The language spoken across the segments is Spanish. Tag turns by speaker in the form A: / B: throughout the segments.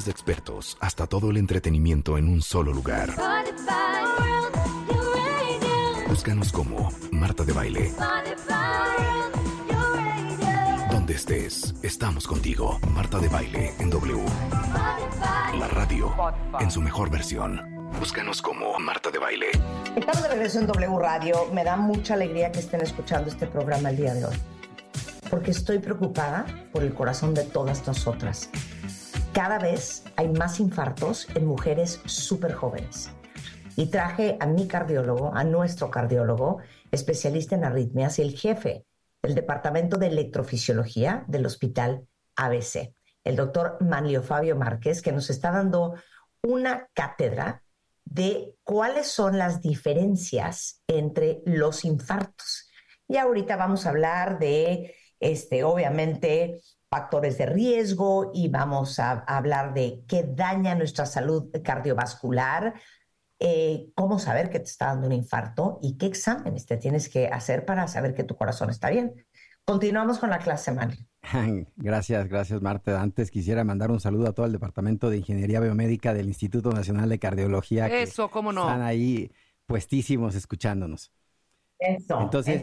A: de expertos hasta todo el entretenimiento en un solo lugar. Búscanos como Marta de Baile. Donde estés, estamos contigo. Marta de Baile en W. La radio en su mejor versión. Búscanos como Marta de Baile.
B: Estamos de regreso en W Radio. Me da mucha alegría que estén escuchando este programa el día de hoy, porque estoy preocupada por el corazón de todas nosotras. Cada vez hay más infartos en mujeres súper jóvenes. Y traje a mi cardiólogo, a nuestro cardiólogo, especialista en arritmias y el jefe del Departamento de Electrofisiología del Hospital ABC, el doctor Manlio Fabio Márquez, que nos está dando una cátedra de cuáles son las diferencias entre los infartos. Y ahorita vamos a hablar de, obviamente, factores de riesgo, y vamos a hablar de qué daña nuestra salud cardiovascular, cómo saber que te está dando un infarto y qué exámenes te tienes que hacer para saber que tu corazón está bien. Continuamos con la clase, Manlio.
C: Gracias, Marta. Antes quisiera mandar un saludo a todo el Departamento de Ingeniería Biomédica del Instituto Nacional de Cardiología.
D: Eso, cómo no.
C: Están ahí puestísimos escuchándonos.
B: Eso.
C: Entonces,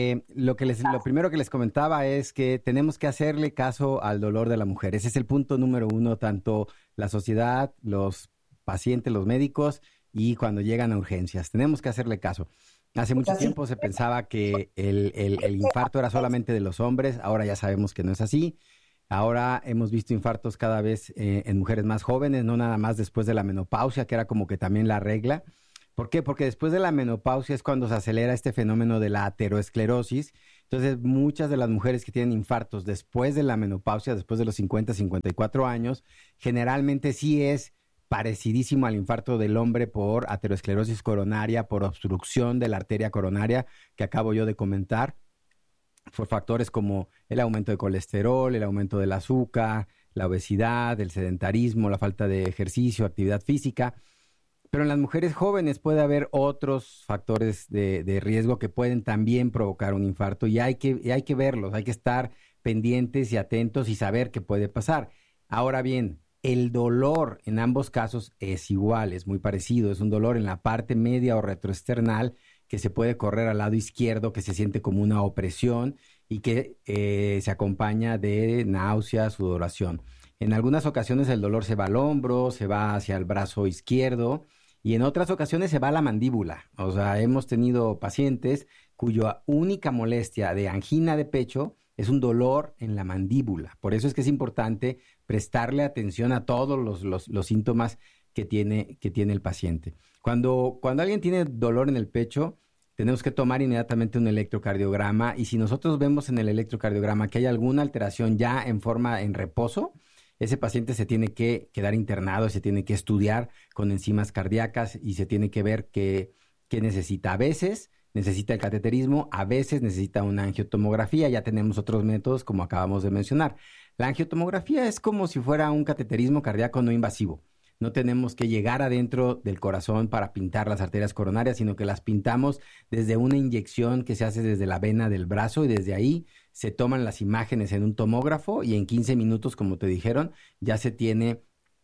C: lo primero que les comentaba es que tenemos que hacerle caso al dolor de la mujer. Ese es el punto número uno, tanto la sociedad, los pacientes, los médicos, y cuando llegan a urgencias. Tenemos que hacerle caso. Hace mucho tiempo se pensaba que el infarto era solamente de los hombres. Ahora ya sabemos que no es así. Ahora hemos visto infartos cada vez en mujeres más jóvenes, no nada más después de la menopausia, que era como que también la regla. ¿Por qué? Porque después de la menopausia es cuando se acelera este fenómeno de la aterosclerosis. Entonces, muchas de las mujeres que tienen infartos después de la menopausia, después de los 50, 54 años, generalmente sí es parecidísimo al infarto del hombre por aterosclerosis coronaria, por obstrucción de la arteria coronaria, que acabo yo de comentar, por factores como el aumento de colesterol, el aumento del azúcar, la obesidad, el sedentarismo, la falta de ejercicio, actividad física. Pero en las mujeres jóvenes puede haber otros factores de riesgo que pueden también provocar un infarto, y hay que verlos, hay que estar pendientes y atentos y saber qué puede pasar. Ahora bien, el dolor en ambos casos es igual, es muy parecido. Es un dolor en la parte media o retroesternal que se puede correr al lado izquierdo, que se siente como una opresión y que se acompaña de náusea, sudoración. En algunas ocasiones el dolor se va al hombro, se va hacia el brazo izquierdo, y en otras ocasiones se va a la mandíbula. O sea, hemos tenido pacientes cuya única molestia de angina de pecho es un dolor en la mandíbula. Por eso es que es importante prestarle atención a todos los síntomas que tiene el paciente. Cuando alguien tiene dolor en el pecho, tenemos que tomar inmediatamente un electrocardiograma, y si nosotros vemos en el electrocardiograma que hay alguna alteración ya en reposo, ese paciente se tiene que quedar internado, se tiene que estudiar con enzimas cardíacas y se tiene que ver qué necesita. A veces necesita el cateterismo, a veces necesita una angiotomografía. Ya tenemos otros métodos como acabamos de mencionar. La angiotomografía es como si fuera un cateterismo cardíaco no invasivo. No tenemos que llegar adentro del corazón para pintar las arterias coronarias, sino que las pintamos desde una inyección que se hace desde la vena del brazo, y desde ahí se toman las imágenes en un tomógrafo, y en 15 minutos, como te dijeron, ya se tiene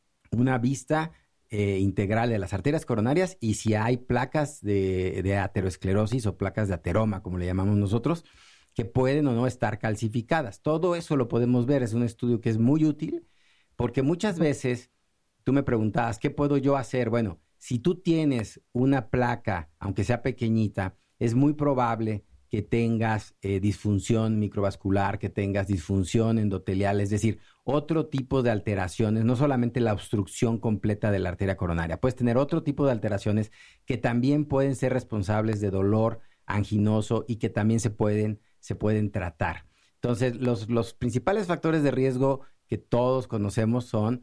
C: una vista integral de las arterias coronarias, y si hay placas de aterosclerosis o placas de ateroma, como le llamamos nosotros, que pueden o no estar calcificadas. Todo eso lo podemos ver. Es un estudio que es muy útil, porque muchas veces tú me preguntabas, ¿qué puedo yo hacer? Bueno, si tú tienes una placa, aunque sea pequeñita, es muy probable que tengas disfunción microvascular, que tengas disfunción endotelial, es decir, otro tipo de alteraciones, no solamente la obstrucción completa de la arteria coronaria. Puedes tener otro tipo de alteraciones que también pueden ser responsables de dolor anginoso y que también se pueden tratar. Entonces, los principales factores de riesgo que todos conocemos son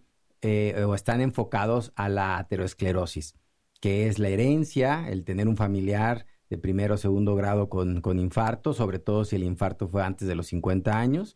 C: o están enfocados a la aterosclerosis, que es la herencia, el tener un familiar de primero o segundo grado con infarto, sobre todo si el infarto fue antes de los 50 años,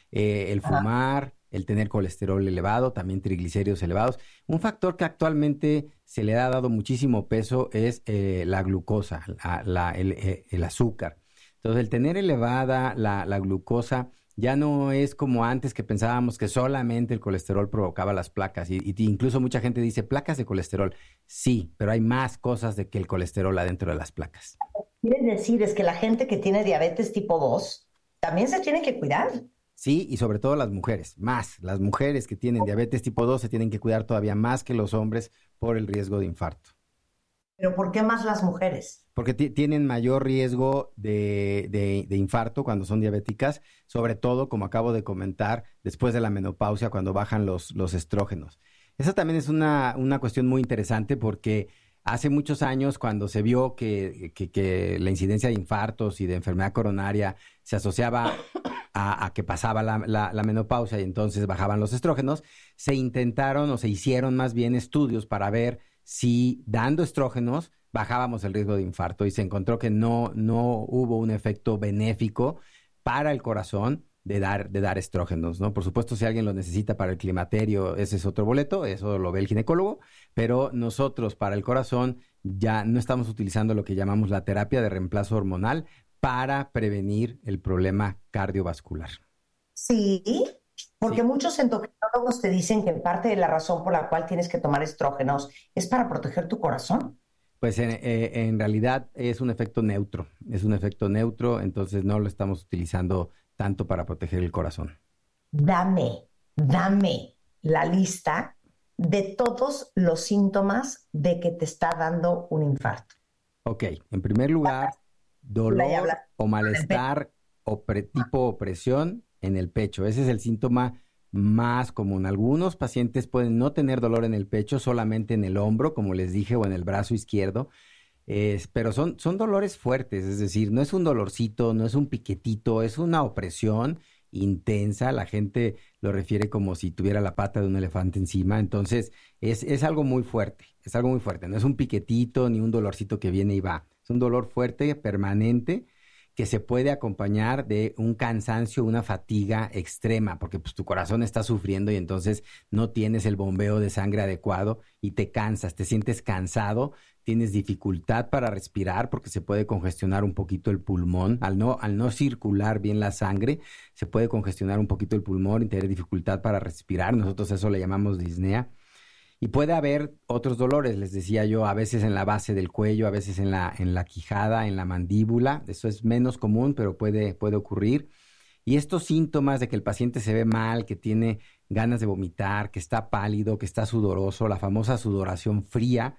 C: el fumar, el tener colesterol elevado, también triglicéridos elevados. Un factor que actualmente se le ha dado muchísimo peso es la glucosa, el azúcar. Entonces, el tener elevada la glucosa Ya no es como antes que pensábamos que solamente el colesterol provocaba las placas. Y incluso mucha gente dice placas de colesterol. Sí, pero hay más cosas de que el colesterol adentro de las placas.
B: Quieren decir es que la gente que tiene diabetes tipo 2 también se tiene que cuidar.
C: Sí, y sobre todo las mujeres, más. Las mujeres que tienen diabetes tipo 2 se tienen que cuidar todavía más que los hombres por el riesgo de infarto.
B: ¿Pero por qué más las mujeres?
C: Porque tienen mayor riesgo de infarto cuando son diabéticas, sobre todo, como acabo de comentar, después de la menopausia, cuando bajan los estrógenos. Esa también es una cuestión muy interesante porque hace muchos años, cuando se vio que la incidencia de infartos y de enfermedad coronaria se asociaba a que pasaba la menopausia y entonces bajaban los estrógenos, se intentaron o se hicieron más bien estudios para ver si dando estrógenos bajábamos el riesgo de infarto y se encontró que no hubo un efecto benéfico para el corazón de dar estrógenos, ¿no? Por supuesto, si alguien lo necesita para el climaterio, ese es otro boleto, eso lo ve el ginecólogo, pero nosotros para el corazón ya no estamos utilizando lo que llamamos la terapia de reemplazo hormonal para prevenir el problema cardiovascular.
B: Sí, porque
C: Sí.
B: muchos endocrinólogos te dicen que parte de la razón por la cual tienes que tomar estrógenos es para proteger tu corazón.
C: Pues en realidad es un efecto neutro, entonces no lo estamos utilizando tanto para proteger el corazón.
B: Dame la lista de todos los síntomas de que te está dando un infarto.
C: Ok, en primer lugar,
B: Y
C: dolor
B: habla
C: o malestar tipo opresión en el pecho. Ese es el síntoma más común. Algunos pacientes pueden no tener dolor en el pecho, solamente en el hombro, como les dije, o en el brazo izquierdo. Pero son dolores fuertes, es decir, no es un dolorcito, no es un piquetito, es una opresión intensa. La gente lo refiere como si tuviera la pata de un elefante encima. Entonces, es algo muy fuerte, es algo muy fuerte. No es un piquetito ni un dolorcito que viene y va. Es un dolor fuerte, permanente, que se puede acompañar de un cansancio, una fatiga extrema, porque pues tu corazón está sufriendo y entonces no tienes el bombeo de sangre adecuado y te cansas, te sientes cansado, tienes dificultad para respirar porque se puede congestionar un poquito el pulmón, al no circular bien la sangre, se puede congestionar un poquito el pulmón y tener dificultad para respirar. Nosotros eso le llamamos disnea. Y puede haber otros dolores, les decía yo, a veces en la base del cuello, a veces en la quijada, en la mandíbula. Eso es menos común, pero puede ocurrir. Y estos síntomas de que el paciente se ve mal, que tiene ganas de vomitar, que está pálido, que está sudoroso, la famosa sudoración fría,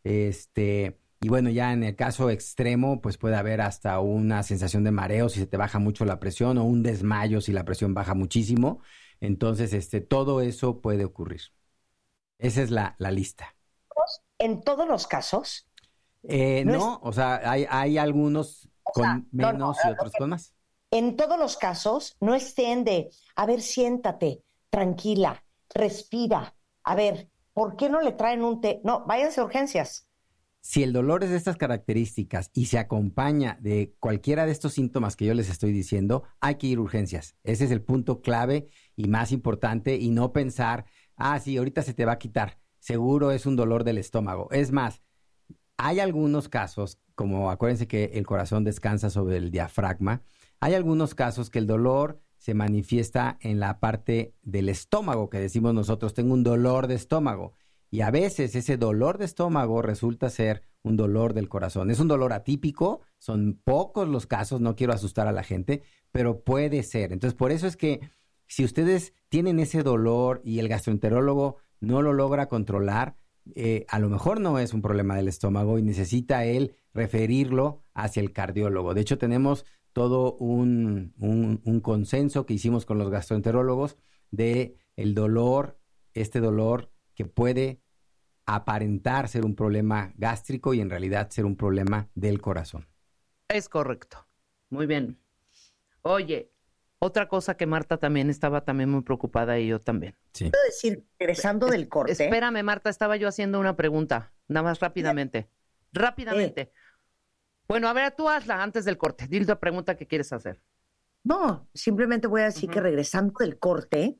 C: y bueno, ya en el caso extremo, pues puede haber hasta una sensación de mareo si se te baja mucho la presión o un desmayo si la presión baja muchísimo. Entonces, todo eso puede ocurrir. Esa es la lista.
B: En todos los casos.
C: No, o sea, hay algunos con menos y otros con más.
B: En todos los casos, no estén de, a ver, siéntate, tranquila, respira. A ver, ¿por qué no le traen un té? No, váyanse a urgencias.
C: Si el dolor es de estas características y se acompaña de cualquiera de estos síntomas que yo les estoy diciendo, hay que ir a urgencias. Ese es el punto clave y más importante, y no pensar, sí, ahorita se te va a quitar. Seguro es un dolor del estómago. Es más, hay algunos casos, como acuérdense que el corazón descansa sobre el diafragma, hay algunos casos que el dolor se manifiesta en la parte del estómago, que decimos nosotros, tengo un dolor de estómago. Y a veces ese dolor de estómago resulta ser un dolor del corazón. Es un dolor atípico, son pocos los casos, no quiero asustar a la gente, pero puede ser. Entonces, por eso es que si ustedes tienen ese dolor y el gastroenterólogo no lo logra controlar, a lo mejor no es un problema del estómago y necesita él referirlo hacia el cardiólogo. De hecho, tenemos todo un consenso que hicimos con los gastroenterólogos de el dolor, este dolor que puede aparentar ser un problema gástrico y en realidad ser un problema del corazón.
D: Es correcto. Muy bien. Oye, otra cosa que Marta también estaba muy preocupada y yo también.
C: Sí.
B: Quiero decir, regresando del corte.
D: Espérame, Marta, estaba yo haciendo una pregunta, nada más rápidamente. Rápidamente. Bueno, a ver, tú hazla antes del corte. Dile la pregunta que quieres hacer.
B: No, simplemente voy a decir que regresando del corte,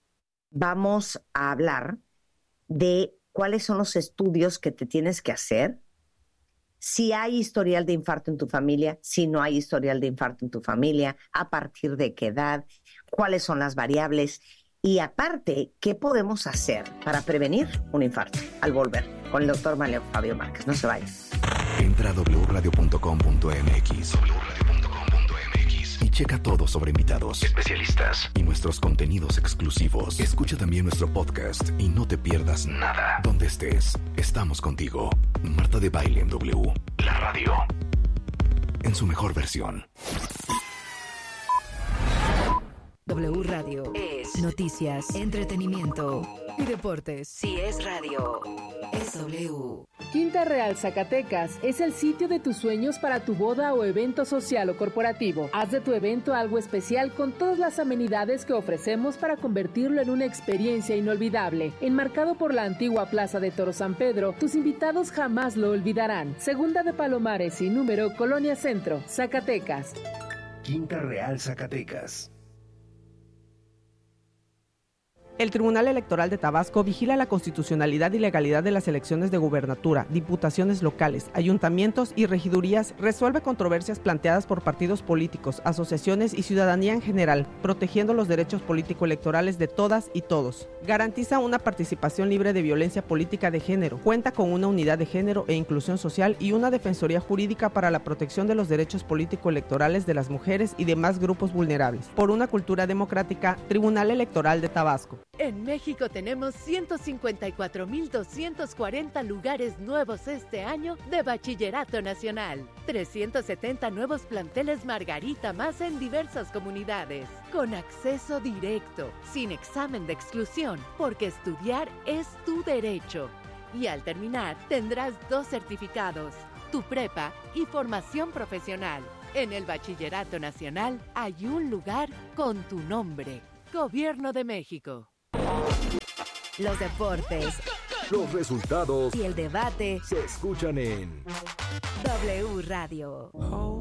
B: vamos a hablar de cuáles son los estudios que te tienes que hacer si hay historial de infarto en tu familia, si no hay historial de infarto en tu familia, a partir de qué edad, cuáles son las variables y aparte, ¿qué podemos hacer para prevenir un infarto? Al volver con el doctor Manlio Fabio Márquez. No se vayan.
A: Entra a wradio.com.mx y checa todo sobre invitados, especialistas y nuestros contenidos exclusivos. Escucha también nuestro podcast y no te pierdas nada. Donde estés, estamos contigo. Marta de Baile en W, la radio, en su mejor versión.
E: W Radio es noticias, entretenimiento y deportes. Si es radio, es W.
F: Quinta Real Zacatecas es el sitio de tus sueños para tu boda o evento social o corporativo. Haz de tu evento algo especial con todas las amenidades que ofrecemos para convertirlo en una experiencia inolvidable. Enmarcado por la antigua Plaza de Toro San Pedro, tus invitados jamás lo olvidarán. Segunda de Palomares y número Colonia Centro, Zacatecas.
G: Quinta Real Zacatecas.
H: El Tribunal Electoral de Tabasco vigila la constitucionalidad y legalidad de las elecciones de gubernatura, diputaciones locales, ayuntamientos y regidurías, resuelve controversias planteadas por partidos políticos, asociaciones y ciudadanía en general, protegiendo los derechos político-electorales de todas y todos. Garantiza una participación libre de violencia política de género, cuenta con una unidad de género e inclusión social y una defensoría jurídica para la protección de los derechos político-electorales de las mujeres y demás grupos vulnerables. Por una cultura democrática, Tribunal Electoral de Tabasco.
I: En México tenemos 154,240 lugares nuevos este año de Bachillerato Nacional. 370 nuevos planteles Margarita más en diversas comunidades. Con acceso directo, sin examen de exclusión, porque estudiar es tu derecho. Y al terminar, tendrás 2 certificados, tu prepa y formación profesional. En el Bachillerato Nacional hay un lugar con tu nombre. Gobierno de México.
E: Los deportes,
G: Los resultados
E: y el debate
G: se escuchan en
E: W Radio.